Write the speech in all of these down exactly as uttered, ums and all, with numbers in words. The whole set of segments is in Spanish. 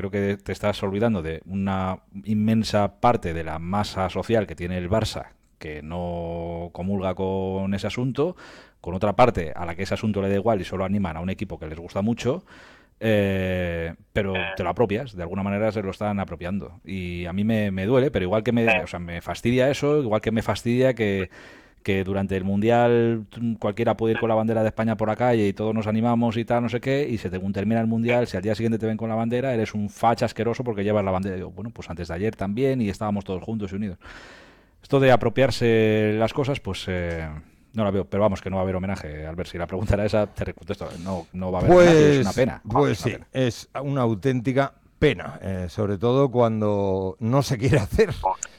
creo que te estás olvidando de una inmensa parte de la masa social que tiene el Barça, que no comulga con ese asunto, con otra parte a la que ese asunto le da igual y solo animan a un equipo que les gusta mucho, eh, pero te lo apropias, de alguna manera se lo están apropiando. Y a mí me, me duele, pero igual que me, o sea, me fastidia eso, igual que me fastidia que que durante el Mundial cualquiera puede ir con la bandera de España por la calle y todos nos animamos y tal, no sé qué, y se te termina el Mundial, si al día siguiente te ven con la bandera, eres un facha asqueroso porque llevas la bandera. Digo, bueno, pues antes de ayer también y estábamos todos juntos y unidos. Esto de apropiarse las cosas, pues eh, no la veo, pero vamos, que no va a haber homenaje. Al ver si la pregunta era esa, te contesto, no, no va a haber pues, homenaje, es una pena. Pues es una sí, pena. es una auténtica pena, eh, sobre todo cuando no se quiere hacer.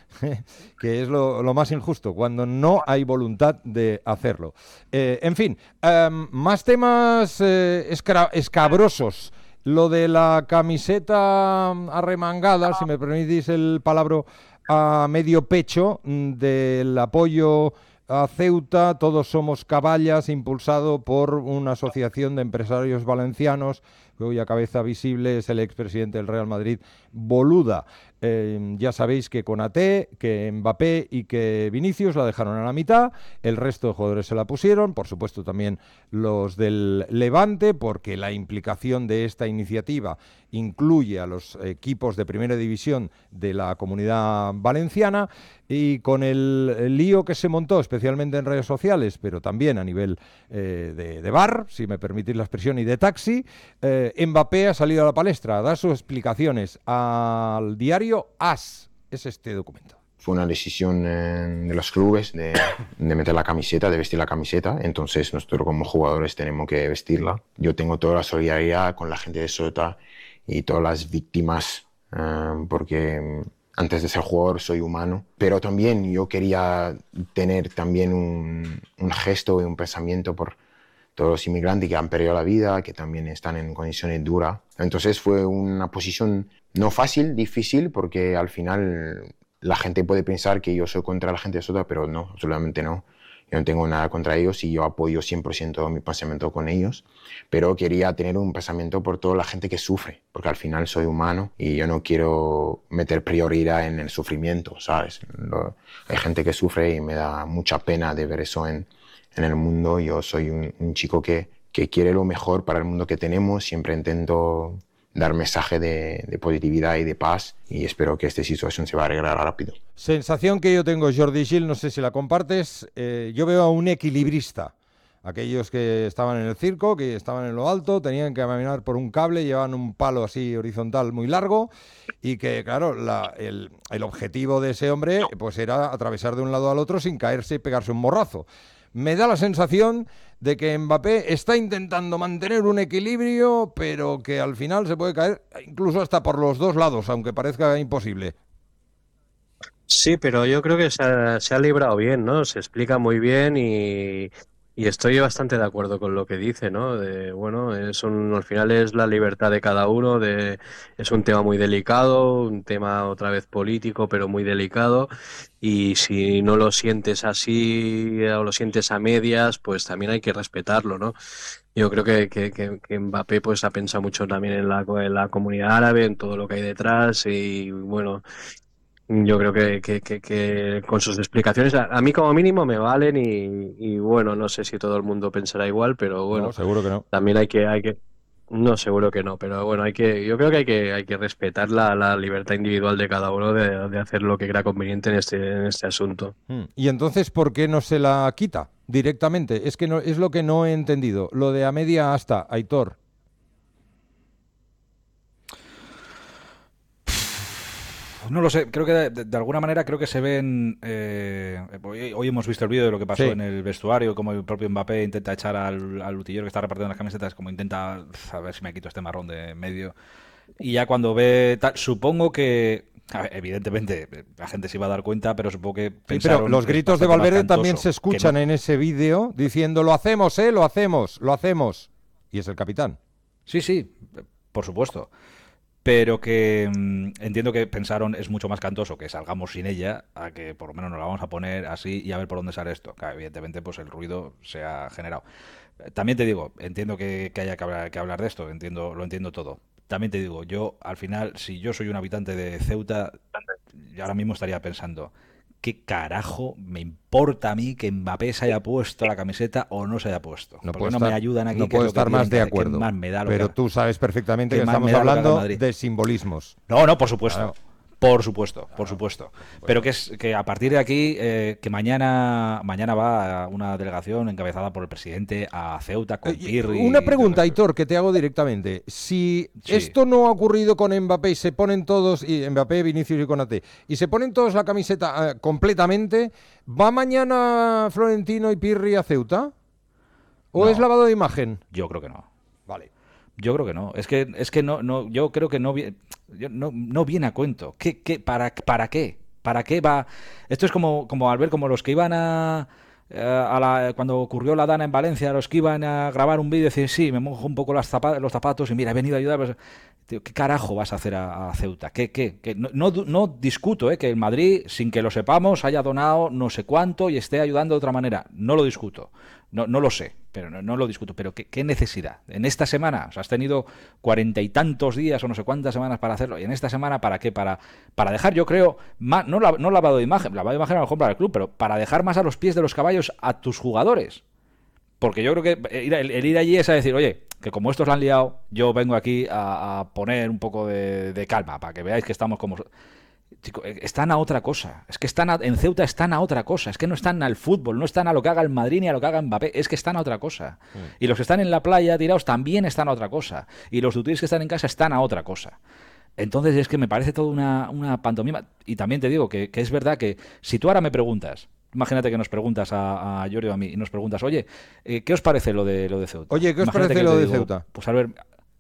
Que es lo, lo más injusto, cuando no hay voluntad de hacerlo. Eh, en fin, eh, más temas eh, escra- escabrosos. Lo de la camiseta arremangada, si me permitís el palabra, a medio pecho, del apoyo a Ceuta, Todos Somos Caballas, impulsado por una asociación de empresarios valencianos, cuya cabeza visible es el expresidente del Real Madrid, Boluda. Eh, ya sabéis que Konaté, que Mbappé y que Vinicius la dejaron a la mitad, el resto de jugadores se la pusieron, por supuesto también los del Levante, porque la implicación de esta iniciativa incluye a los equipos de primera división de la Comunidad Valenciana, y con el, el lío que se montó, especialmente en redes sociales, pero también a nivel eh, de, de bar, si me permitís la expresión, y de taxi, eh, Mbappé ha salido a la palestra a dar sus explicaciones al diario AS. Es este documento. Fue una decisión eh, de los clubes de, de meter la camiseta, de vestir la camiseta. Entonces nosotros como jugadores tenemos que vestirla. Yo tengo toda la solidaridad con la gente de Ceuta y todas las víctimas, eh, porque antes de ser jugador soy humano. Pero también yo quería tener también un, un gesto y un pensamiento por todos los inmigrantes que han perdido la vida, que también están en condiciones duras. Entonces fue una posición no fácil, difícil, porque al final la gente puede pensar que yo soy contra la gente de Ceuta, pero no, absolutamente no. Yo no tengo nada contra ellos y yo apoyo cien por ciento mi pensamiento con ellos, pero quería tener un pensamiento por toda la gente que sufre, porque al final soy humano y yo no quiero meter prioridad en el sufrimiento, ¿sabes? Lo, hay gente que sufre y me da mucha pena de ver eso en, en el mundo. Yo soy un, un chico que, que quiere lo mejor para el mundo que tenemos, siempre intento dar mensaje de, de positividad y de paz, y espero que esta situación se va a arreglar rápido. Sensación que yo tengo, Jordi Gil, no sé si la compartes, eh, yo veo a un equilibrista. Aquellos que estaban en el circo, que estaban en lo alto, tenían que caminar por un cable, llevaban un palo así horizontal muy largo, y que, claro, la, el, el objetivo de ese hombre pues era atravesar de un lado al otro sin caerse y pegarse un morrazo. Me da la sensación de que Mbappé está intentando mantener un equilibrio, pero que al final se puede caer incluso hasta por los dos lados, aunque parezca imposible. Sí, pero yo creo que se ha, se ha librado bien, ¿no? Se explica muy bien y, y estoy bastante de acuerdo con lo que dice, ¿no? De, bueno, es un, al final es la libertad de cada uno, de, es un tema muy delicado, un tema otra vez político, pero muy delicado, y si no lo sientes así o lo sientes a medias, pues también hay que respetarlo, ¿no? Yo creo que, que, que, que Mbappé pues ha pensado mucho también en la, en la comunidad árabe, en todo lo que hay detrás, y bueno, yo creo que, que, que, que con sus explicaciones a, a mí como mínimo me valen, y, y bueno, no sé si todo el mundo pensará igual, pero No, bueno, seguro que no. también hay que, hay que, no, seguro que no, pero bueno, hay que, yo creo que hay que, hay que respetar la, la libertad individual de cada uno de, de hacer lo que crea conveniente en este, en este asunto. Hmm. Y entonces, ¿por qué no se la quita directamente? Es que no, es lo que no he entendido. Lo de a media asta, Aitor. No lo sé, creo que de, de, de alguna manera creo que se ven... Eh, hoy, hoy hemos visto el vídeo de lo que pasó Sí. en el vestuario, como el propio Mbappé intenta echar al, al utillero que está repartiendo las camisetas, como intenta a ver si me quito este marrón de en medio. Y ya cuando ve... Tal, supongo que... A ver, evidentemente la gente se iba a dar cuenta, pero supongo que Sí, pensaron... pero los que es gritos de bastante más Valverde cantoso, también se escuchan que no. en ese vídeo diciendo lo hacemos, eh, lo hacemos, lo hacemos. Y es el capitán. Sí, sí, por supuesto. Pero que mmm, entiendo que pensaron es mucho más cantoso que salgamos sin ella a que por lo menos nos la vamos a poner así y a ver por dónde sale esto. Claro, evidentemente pues el ruido se ha generado. También te digo, entiendo que, que haya que hablar, que hablar de esto, entiendo, lo entiendo todo. también te digo, yo al final, si yo soy un habitante de Ceuta, yo ahora mismo estaría pensando, ¿qué carajo me importa a mí que Mbappé se haya puesto la camiseta o no se haya puesto? No Porque puedo no estar, me ayudan aquí. no que puedo es lo que estar más tienen de que hacer, que acuerdo. más me da lo Pero que- tú sabes perfectamente que que más estamos me da lo que haga el hablando Madrid. de simbolismos. No, no, por supuesto. Claro. Por supuesto, por supuesto. Pero que es que a partir de aquí, eh, que mañana mañana va una delegación encabezada por el presidente a Ceuta con Eh, Pirri. Una y pregunta, todo esto. Aitor, que te hago directamente. Si Sí. esto no ha ocurrido con Mbappé y se ponen todos, y Mbappé, Vinicius y Konaté, y se ponen todos la camiseta eh, completamente, ¿va mañana Florentino y Pirri a Ceuta? ¿O No. es lavado de imagen? Yo creo que no. Vale. Yo creo que no. Es que, es que no, no, yo creo que no, vi- yo- no, no viene a cuento. ¿Qué, qué, para, ¿Para qué? ¿Para qué va? Esto es como, como al ver como los que iban a, eh, a la, cuando ocurrió la Dana en Valencia, los que iban a grabar un vídeo y decir, sí, me mojo un poco las zapa- los zapatos y mira, he venido a ayudar. Pues, tío, ¿qué carajo vas a hacer a, a Ceuta? ¿Qué, qué, qué? No, no, du- no discuto eh, que el Madrid, sin que lo sepamos, haya donado no sé cuánto y esté ayudando de otra manera. No lo discuto. No, no lo sé, pero no, no lo discuto. Pero ¿qué, qué necesidad? En esta semana, o sea, has tenido cuarenta y tantos días o no sé cuántas semanas para hacerlo. ¿Y en esta semana para qué? Para, para dejar, yo creo, más, no, la- no lavado de imagen, lavado de imagen a lo mejor para el club, pero para dejar más a los pies de los caballos a tus jugadores. Porque yo creo que ir- el, el ir allí es a decir, oye, que como estos la han liado, yo vengo aquí a, a poner un poco de, de calma, para que veáis que estamos como... Chico, eh, están a otra cosa. Es que están a- en Ceuta están a otra cosa. Es que no están al fútbol, no están a lo que haga el Madrid ni a lo que haga Mbappé. Es que están a otra cosa. Y los que están en la playa tirados también están a otra cosa. Y los tutís que están en casa están a otra cosa. Entonces es que me parece toda una, una pantomima. Y también te digo que, que es verdad que si tú ahora me preguntas, imagínate que nos preguntas a, a Llorio o a mí y nos preguntas, oye, eh, ¿qué os parece lo de lo de Ceuta? Oye, ¿qué os Imagínate parece que lo te de digo, Ceuta? Pues Albert,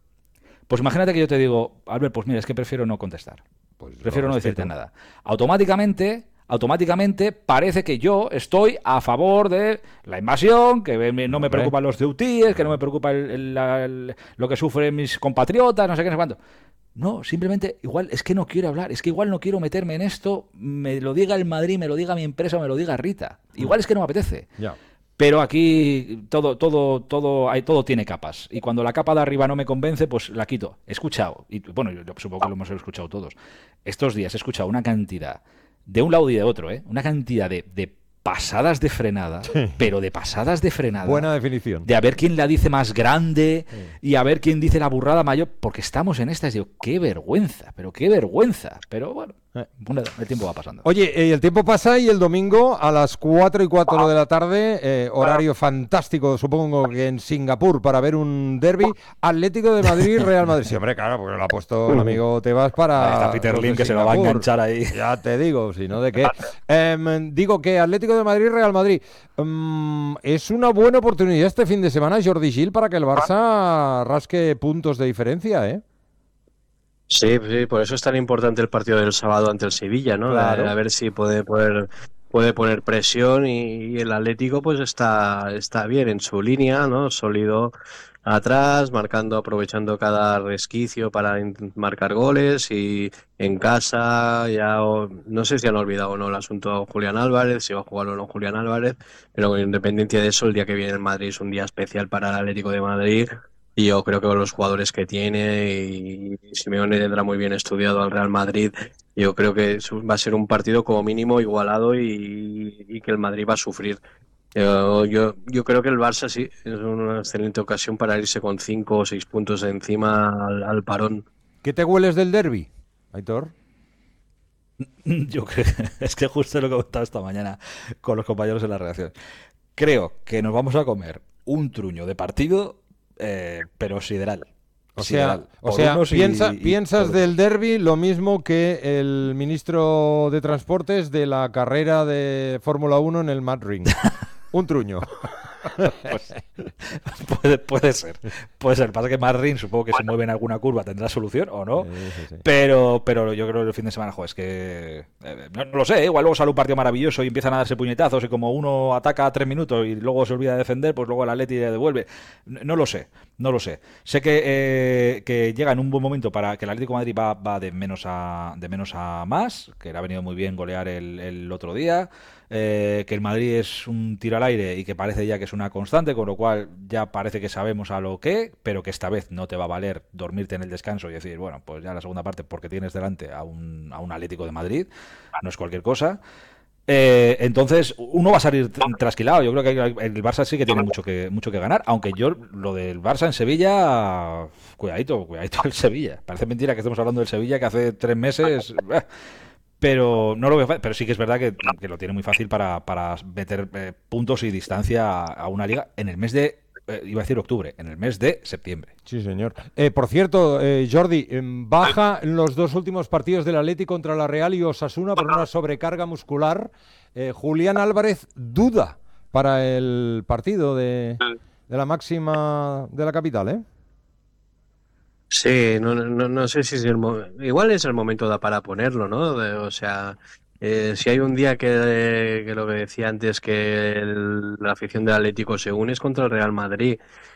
pues imagínate que yo te digo, Albert, pues mira, es que prefiero no contestar. Pues lo Prefiero no decirte respeto. nada. Automáticamente, automáticamente parece que yo estoy a favor de la invasión, que me- no me Hombre. preocupan los ceutíes, que no me preocupa el- el- la- el- lo que sufren mis compatriotas, no sé qué, no sé cuánto. No, simplemente, igual, es que no quiero hablar, es que igual no quiero meterme en esto, me lo diga el Madrid, me lo diga mi empresa, me lo diga Rita. Igual es que no me apetece. Ya. Pero aquí todo, todo, todo, hay, todo tiene capas. Y cuando la capa de arriba no me convence, pues la quito. He escuchado, y bueno, yo supongo que lo hemos escuchado todos. Estos días he escuchado una cantidad, de un lado y de otro, ¿eh? Una cantidad de, de pasadas de frenada, pero de pasadas de frenada. Buena definición. De a ver quién la dice más grande y a ver quién dice la burrada mayor, porque estamos en esta. Y digo, qué vergüenza, pero qué vergüenza. Pero bueno, Eh. bueno, el tiempo va pasando. Oye, eh, el tiempo pasa y el domingo a las cuatro y cuatro de la tarde, eh, horario fantástico, supongo que en Singapur, para ver un derbi Atlético de Madrid-Real Madrid. Sí, hombre, claro, porque lo ha puesto el amigo Tebas para... Ahí está Peter los de Lim, que se lo va a Singapur. enganchar ahí. Ya te digo, si no, ¿de qué? Em, digo que Atlético de Madrid-Real Madrid em, es una buena oportunidad este fin de semana, Jordi Gil, para que el Barça rasque puntos de diferencia, ¿eh? Sí, sí, por eso es tan importante el partido del sábado ante el Sevilla, ¿no? Claro. A, a ver si puede poner, puede poner presión y, y el Atlético pues está, está bien en su línea, ¿no? Sólido atrás, marcando, aprovechando cada resquicio para in- marcar goles y en casa ya o- no sé si han olvidado o no el asunto de Julián Álvarez, si va a jugar o no Julián Álvarez, pero con independencia de eso, el día que viene el Madrid es un día especial para el Atlético de Madrid. Y yo creo que con los jugadores que tiene y Simeone tendrá muy bien estudiado al Real Madrid. Yo creo que su- va a ser un partido como mínimo igualado y, y que el Madrid va a sufrir. Yo, yo, yo creo que el Barça sí es una excelente ocasión para irse con cinco o seis puntos de encima al, al parón. ¿Qué te hueles del derbi, Aitor? Yo creo es que justo lo que he comentado esta mañana con los compañeros en la redacción. Creo que nos vamos a comer un truño de partido, eh, pero sideral. O sea, Sideral. o Por sea unos y- piensa- y piensas por del otros. derbi lo mismo que el ministro de Transportes de la carrera de Fórmula uno en el Mad Ring. Un truño. Puede, puede ser. Puede ser. Pasa que Marrin supongo que se mueve en alguna curva, tendrá solución o no. Sí, sí, sí. Pero, pero yo creo que el fin de semana, joder, es que eh, no, no lo sé, ¿eh? Igual luego sale un partido maravilloso y empiezan a darse puñetazos y como uno ataca a tres minutos y luego se olvida de defender, pues luego el Atleti le devuelve. No, no lo sé, no lo sé. Sé que, eh, que llega en un buen momento para que el Atlético de Madrid va, va de menos a de menos a más, que le ha venido muy bien golear el, el otro día. Eh, que el Madrid es un tiro al aire y que parece ya que es es una constante, con lo cual ya parece que sabemos a lo que, pero que esta vez no te va a valer dormirte en el descanso y decir, bueno, pues ya la segunda parte porque tienes delante a un, a un Atlético de Madrid, no es cualquier cosa. Eh, entonces uno va a salir trasquilado. Yo creo que el Barça sí que tiene mucho que mucho que ganar, aunque yo lo del Barça en Sevilla, cuidadito, cuidadito el Sevilla. Parece mentira que estemos hablando del Sevilla que hace tres meses... Pero no lo veo fácil, pero sí que es verdad que, que lo tiene muy fácil para, para meter eh, puntos y distancia a, a una liga en el mes de, eh, iba a decir octubre, en el mes de septiembre. Sí, señor. Eh, por cierto, eh, Jordi, eh, baja en los dos últimos partidos del Atleti contra la Real y Osasuna por una sobrecarga muscular. Eh, Julián Álvarez duda para el partido de, de la máxima de la capital, ¿eh? Sí, no, no, no sé si es el mo- igual es el momento da para ponerlo, ¿no? De- o sea, eh, si hay un día que, que lo que decía antes, que el- la afición del Atlético se une es contra el Real Madrid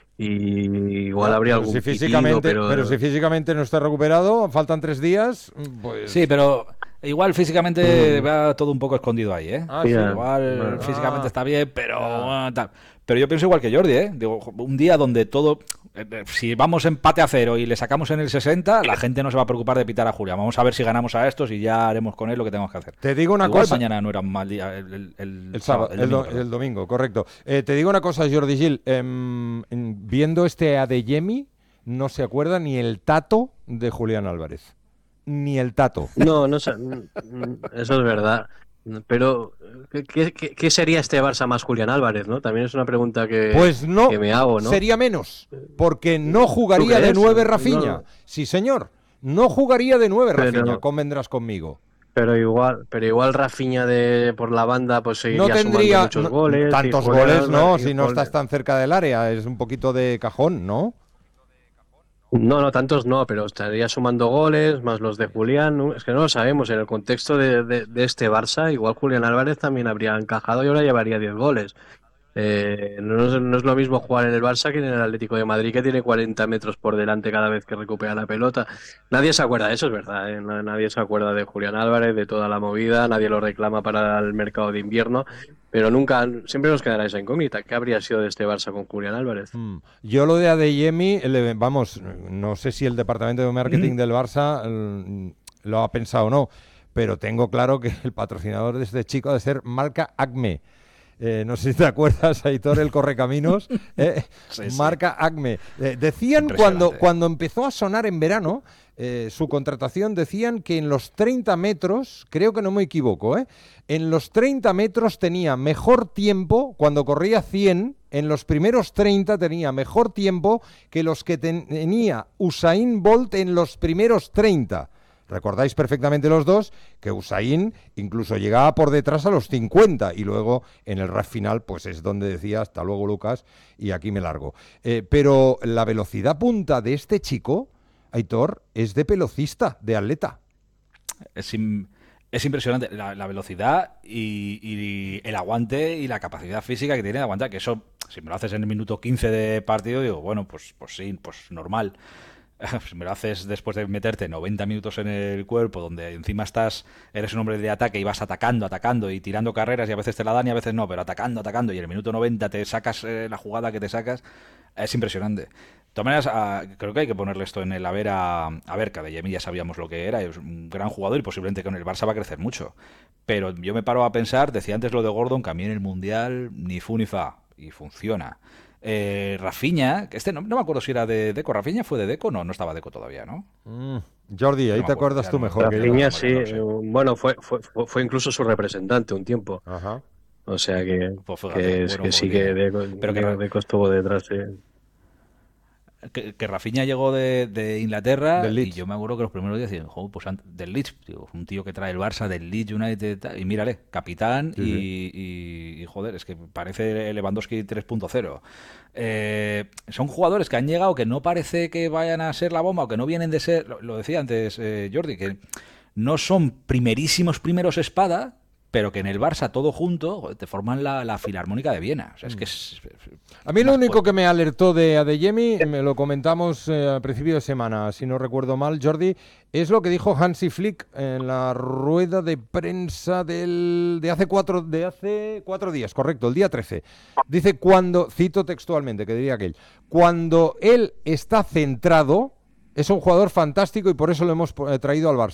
y igual habría Pero algún si pitido, físicamente, pero pero si físicamente no está recuperado, faltan tres días, pues... Sí, pero igual físicamente va todo un poco escondido ahí, ¿eh? Ah, sí. Igual Bueno. físicamente Ah. está bien, pero Ah. ah, tal. Pero yo pienso igual que Jordi, ¿eh? Digo, un día donde todo... eh, eh, Si vamos empate a cero y le sacamos en el sesenta, la gente no se va a preocupar de pitar a Julián. Vamos a ver si ganamos a estos y ya haremos con él lo que tenemos que hacer. Te digo una Igual cosa... mañana no era un mal día, el, el, el, El sábado, el, domingo, do- perdón. el domingo, correcto. Eh, te digo una cosa, Jordi Gil. em, em, viendo este Adeyemi, no se acuerda ni el tato de Julián Álvarez. Ni el tato. no, no sé, mm, eso es verdad. Pero, ¿qué, qué- qué- qué sería este Barça más Julián Álvarez, no? También es una pregunta que, Pues no, que me hago, ¿no? sería menos, porque no jugaría ¿Tú de crees? nueve No. Rafinha. Sí, señor. No jugaría de nueve Pero- Rafinha, convendrás conmigo. Pero igual, pero igual Rafinha de por la banda pues seguiría No tendría sumando muchos no- goles. y tantos Julián goles, no, Álvarez- si no estás tan cerca del área. Es un poquito de cajón, ¿no? No, no, tantos no, pero estaría sumando goles, más los de Julián. ¿no? Es que no lo sabemos. En el contexto de, de- de este Barça, igual Julián Álvarez también habría encajado y ahora llevaría diez goles. Eh, no, es, no es lo mismo jugar en el Barça que en el Atlético de Madrid, que tiene cuarenta metros por delante cada vez que recupera la pelota. Nadie se acuerda de eso, es verdad. ¿eh? Na- Nadie se acuerda de Julián Álvarez, de toda la movida, nadie lo reclama para el mercado de invierno, pero nunca, siempre nos quedará esa incógnita. ¿Qué habría sido de este Barça con Julián Álvarez? Mm. Yo lo de Adeyemi, le- vamos, no sé si el departamento de marketing Mm. del Barça mm, lo ha pensado o no, pero tengo claro que el patrocinador de este chico ha de ser marca Acme. Eh, no sé si te acuerdas, Aitor, el Correcaminos, eh, Sí, sí. marca Acme. Eh, decían Impresionante. cuando, cuando empezó a sonar en verano eh, su contratación, decían que en los treinta metros, creo que no me equivoco, ¿eh? en los treinta metros tenía mejor tiempo, cuando corría cien, en los primeros treinta tenía mejor tiempo que los que ten- tenía Usain Bolt en los primeros treinta. Recordáis perfectamente los dos que Usain incluso llegaba por detrás a los cincuenta y luego en el ref final pues es donde decía hasta luego Lucas y aquí me largo. Eh, pero la velocidad punta de este chico, Aitor, es de velocista, de atleta. Es, im- es impresionante la, la velocidad y, y el aguante y la capacidad física que tiene de aguantar. Que eso, si me lo haces en el minuto quince de partido, digo, bueno, pues, pues sí, pues normal. Si me lo haces después de meterte noventa minutos en el cuerpo, donde encima estás, eres un hombre de ataque y vas atacando, atacando y tirando carreras y a veces te la dan y a veces no, pero atacando, atacando y en el minuto noventa te sacas eh, la jugada que te sacas, es impresionante. De todas maneras, ah, creo que hay que ponerle esto en el haber a, a ver, que Adeyemi ya sabíamos lo que era, es un gran jugador y posiblemente con el Barça va a crecer mucho. Pero yo me paro a pensar, decía antes lo de Gordon, que a mí en el Mundial ni fu ni fa, y funciona. Eh, Rafinha, que este no, no me acuerdo si era de Deco. ¿Rafinha fue de Deco? No, no estaba Deco todavía, ¿no? Mm. Jordi, ahí No me te acuerdo, acuerdas ya tú no- mejor que yo. Rafinha no, sí, no lo sé. eh, bueno, fue, fue, fue fue incluso su representante un tiempo. Ajá. O sea que, Pues fíjate, que, es- bueno, que sí porque- que Deco, pero que- Deco- Deco estuvo detrás. sí. Que, que Rafinha llegó de, de Inglaterra Del y Leeds. yo me acuerdo que los primeros días decían, "Jo, pues ant- del Leeds, digo, un tío que trae el Barça del Leeds United tal", y mírale, capitán Sí, y, y- y, joder, es que parece Lewandowski tres punto cero. Eh, son jugadores que han llegado que no parece que vayan a ser la bomba o que no vienen de ser, lo, lo decía antes eh, Jordi, que no son primerísimos primeros espada, pero que en el Barça todo junto te forman la, la Filarmónica de Viena. O sea, es que es, a mí lo único que me alertó de Adeyemi, me lo comentamos eh, al principio de semana, si no recuerdo mal, Jordi, es lo que dijo Hansi Flick en la rueda de prensa del, de, hace cuatro, de hace cuatro días, correcto, el día trece. Dice cuando, cito textualmente, que diría aquel, cuando él está centrado, es un jugador fantástico y por eso lo hemos traído al Barça.